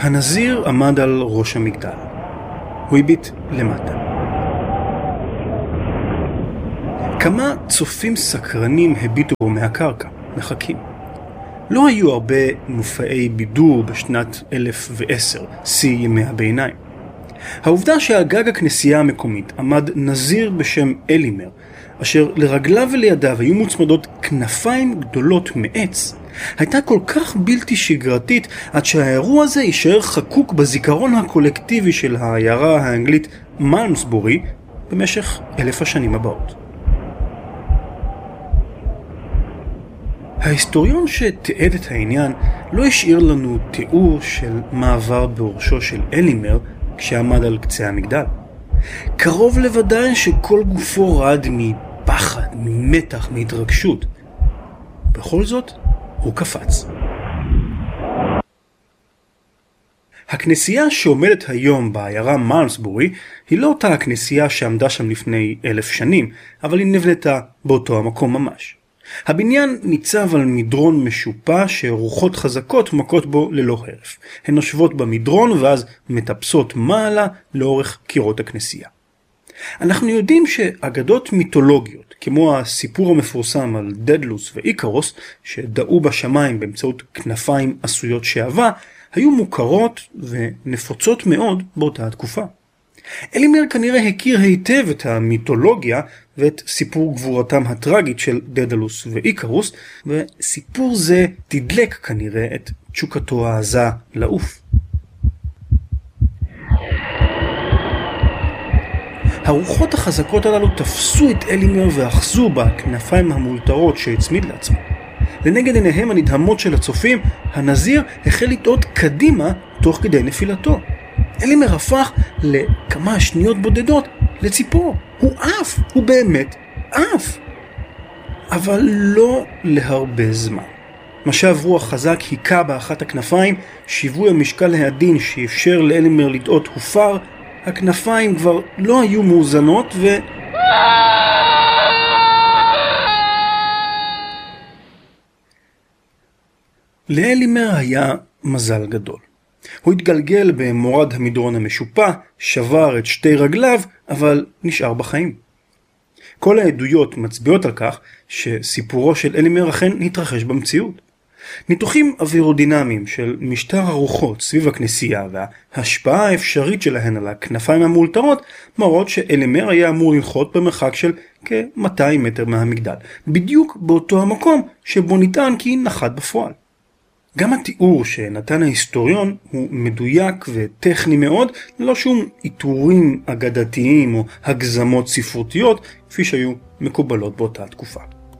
הנזיר עמד על ראש המגדל. הוא הביט למטה. כמה צופים סקרנים הביטו בו מהקרקע, מחכים. לא היו הרבה מופעי בידור בשנת 1010, שיא ימי הביניים. העובדה שעל גג הכנסייה המקומית עמד נזיר בשם אלימר, אשר לרגליו ולידיו היו מוצמדות כנפיים גדולות מעץ, הייתה כל כך בלתי שגרתית עד שהאירוע הזה יישאר חקוק בזיכרון הקולקטיבי של העיירה האנגלית מלמסבורי במשך 1000 השנים הבאות. ההיסטוריון שתיעד את העניין לא השאיר לנו תיאור של מה עבר בראשו של אלימר כשעמד על קצה המגדל. קרוב לוודאי שכל גופו רעד מפחד, ממתח, מהתרגשות. בכל זאת, הוא קפץ. הכנסייה שעומדת היום בעיירה מלמסבורי היא לא אותה הכנסייה שעמדה שם לפני 1000 שנים, אבל היא נבנתה באותו המקום ממש. הבניין ניצב על מדרון משופע שרוחות חזקות מכות בו ללא הרף. הן נושבות במדרון ואז מטפסות מעלה לאורך קירות הכנסייה. אנחנו יודעים שאגדות מיתולוגיות, כמו הסיפור המפורסם על דדלוס ואיקרוס, שדעו בשמיים באמצעות כנפיים עשויות שעבה, היו מוכרות ונפוצות מאוד באותה התקופה. אלימר כנראה הכיר היטב את המיתולוגיה ואת סיפור גבורתם הטרגית של דדלוס ואיקרוס, וסיפור זה תדלק כנראה את תשוקתו העזה לעוף. הרוחות החזקות הללו תפסו את אלימר ואחזו בכנפיים המולתרות שהצמיד לעצמו. לנגד עיניהם הנדהמות של הצופים, הנזיר החל לטעות קדימה תוך כדי נפילתו. אלימר הפך לכמה שניות בודדות לציפור. הוא עף, הוא באמת עף. אבל לא להרבה זמן. משב רוח חזק היכה באחת הכנפיים, שיווי המשקל העדין שאפשר לאלימר לטעות הופר, הכנפיים כבר לא היו מאוזנות לאלימר היה מזל גדול. הוא התגלגל במורד המדרון המשופע, שבר את שתי רגליו, אבל נשאר בחיים. כל העדויות מצביעות על כך שסיפורו של אלימר אכן התרחש במציאות. ניתוחים אווירודינמיים של משטר הרוחות סביב הכנסייה וההשפעה האפשרית שלהן על הכנפיים המאולתרות מראות שאלימר היה אמור לנחות במרחק של כ-200 מטר מהמגדל, בדיוק באותו המקום שבו נטען כי נחת בפועל. גם התיאור שנתן ההיסטוריון הוא מדויק וטכני מאוד, ללא שום איתורים אגדתיים או הגזמות ספרותיות, כפי שהיו מקובלות באותה תקופה.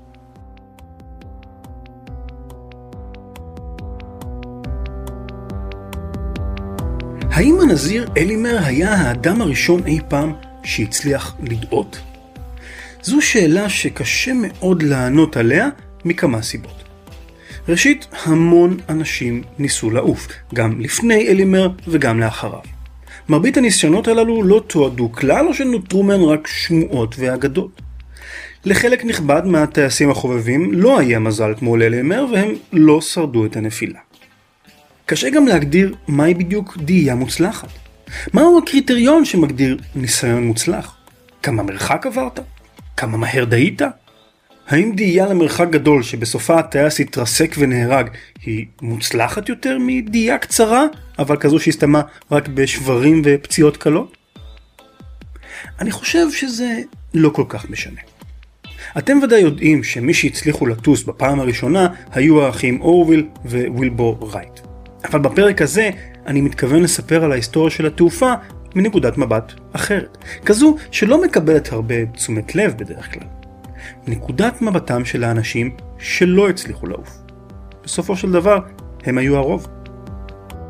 האם הנזיר אלימר היה האדם הראשון אי פעם שהצליח לדעות? זו שאלה שקשה מאוד לענות עליה מכמה סיבות. ראשית, המון אנשים ניסו לעוף, גם לפני אלימר וגם לאחריו. מרבית הניסיונות הללו לא תועדו כלל או שנותרו מהן רק שמועות ואגדות. לחלק נכבד מהטייסים החובבים לא היה מזל כמו לאלימר והם לא שרדו את הנפילה. קשה גם להגדיר מהי בדיוק דהייה מוצלחת. מהו הקריטריון שמגדיר ניסיון מוצלח? כמה מרחק עברת? כמה מהר דהית? האם דהייה למרחק גדול שבסופה הטייס התרסק ונהרג היא מוצלחת יותר מדהייה קצרה, אבל כזו שהסתמה רק בשברים ופציעות קלות? אני חושב שזה לא כל כך משנה. אתם ודאי יודעים שמי שהצליחו לטוס בפעם הראשונה היו האחים אורוויל ווילבור רייט. אבל בפרק הזה אני מתכוון לספר על ההיסטוריה של התעופה מנקודת מבט אחרת, כזו שלא מקבלת הרבה תשומת לב בדרך כלל. נקודת מבטם של האנשים שלא הצליחו לעוף. בסופו של דבר הם היו הרוב.